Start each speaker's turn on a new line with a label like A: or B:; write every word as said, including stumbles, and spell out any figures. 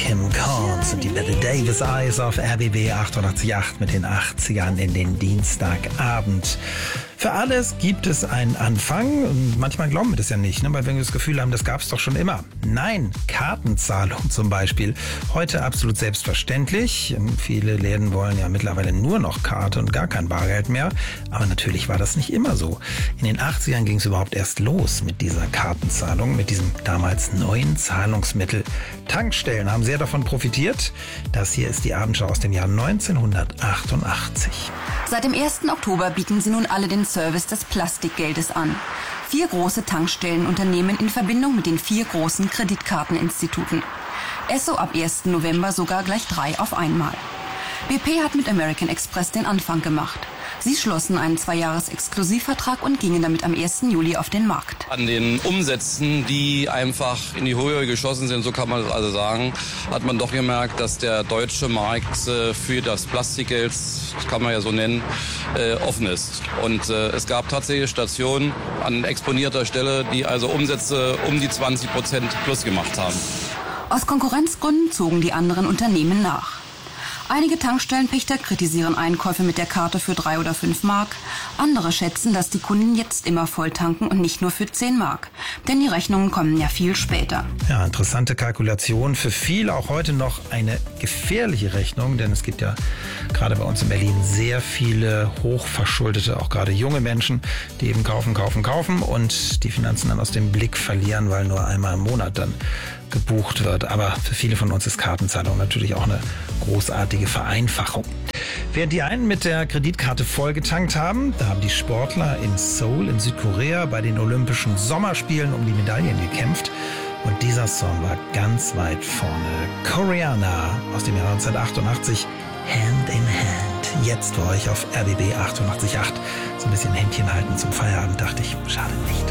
A: Kim Carnes und die Bette Davis Eyes auf R B B achtundachtzig Komma acht mit den achtzigern in den Dienstagabend. Für alles gibt es einen Anfang und manchmal glauben wir das ja nicht, ne? Weil wir das Gefühl haben, das gab es doch schon immer. Nein, Kartenzahlung zum Beispiel. Heute absolut selbstverständlich. Viele Läden wollen ja mittlerweile nur noch Karte und gar kein Bargeld mehr. Aber natürlich war das nicht immer so. In den achtzigern ging es überhaupt erst los mit dieser Kartenzahlung, mit diesem damals neuen Zahlungsmittel. Tankstellen haben sehr davon profitiert. Das hier ist die Abendschau aus dem Jahr neunzehnhundertachtundachtzig.
B: Seit dem ersten Oktober bieten sie nun alle den Service des Plastikgeldes an. Vier große Tankstellenunternehmen in Verbindung mit den vier großen Kreditkarteninstituten. Esso ab ersten November sogar gleich drei auf einmal. B P hat mit American Express den Anfang gemacht. Sie schlossen einen Zweijahres-Exklusivvertrag und gingen damit am ersten Juli auf den Markt.
C: An den Umsätzen, die einfach in die Höhe geschossen sind, so kann man das also sagen, hat man doch gemerkt, dass der deutsche Markt für das Plastikgeld, das kann man ja so nennen, offen ist. Und es gab tatsächlich Stationen an exponierter Stelle, die also Umsätze um die zwanzig Prozent plus gemacht haben.
B: Aus Konkurrenzgründen zogen die anderen Unternehmen nach. Einige Tankstellenpächter kritisieren Einkäufe mit der Karte für drei oder fünf Mark. Andere schätzen, dass die Kunden jetzt immer voll tanken und nicht nur für zehn Mark. Denn die Rechnungen kommen ja viel später.
A: Ja, interessante Kalkulation. Für viele auch heute noch eine gefährliche Rechnung, denn es gibt ja gerade bei uns in Berlin sehr viele hochverschuldete, auch gerade junge Menschen, die eben kaufen, kaufen, kaufen und die Finanzen dann aus dem Blick verlieren, weil nur einmal im Monat dann gebucht wird. Aber für viele von uns ist Kartenzahlung natürlich auch eine großartige Vereinfachung. Während die einen mit der Kreditkarte vollgetankt haben, da haben die Sportler in Seoul in Südkorea bei den Olympischen Sommerspielen um die Medaillen gekämpft. Und dieser Song war ganz weit vorne. Koreana aus dem Jahr neunzehnhundertachtundachtzig, Hand in Hand. Jetzt für euch auf R B B achtundachtzig Komma acht. So ein bisschen Händchen halten zum Feierabend, dachte ich, schadet nicht.